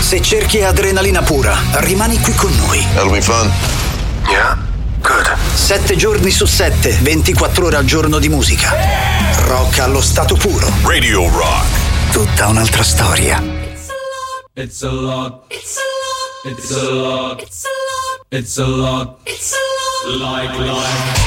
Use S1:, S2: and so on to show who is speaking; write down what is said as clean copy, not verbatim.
S1: Se cerchi adrenalina pura, rimani qui con noi.
S2: That'll be fun.
S3: Yeah, good.
S1: 7 giorni su 7, 24 ore al giorno di musica. Rock allo stato puro.
S2: Radio Rock.
S1: Tutta un'altra storia.
S4: It's a lot. It's a lot. It's a lot. It's a lot. It's a lot. It's a lot. Like life.